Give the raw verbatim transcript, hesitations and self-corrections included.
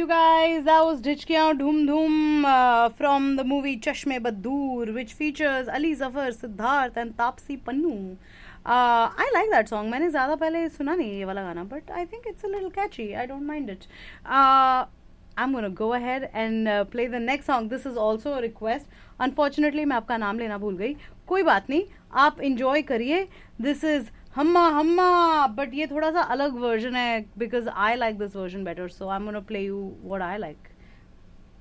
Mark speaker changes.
Speaker 1: guys. That was Dhichkiyan Dhoom Dhoom uh, from the movie Chashme Baddoor, which features Ali Zafar, Siddharth, and Taapsee Pannu. Uh, I like that song. मैंने ज़्यादा पहले सुना नहीं ये वाला गाना, but I think it's a little catchy. I don't mind it. Uh, I'm gonna go ahead and uh, play the next song. This is also a request. Unfortunately, मैं आपका नाम लेना भूल गई. कोई बात नहीं. आप enjoy करिए. This is Hamma Hamma, but ये थोड़ा सा अलग version है because I like this version better. So I'm gonna play you what I like.